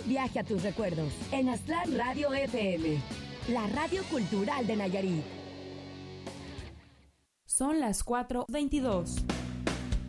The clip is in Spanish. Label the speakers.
Speaker 1: Viaje a tus recuerdos en Aztlán Radio FM, la radio cultural de Nayarit.
Speaker 2: Son las 4:22.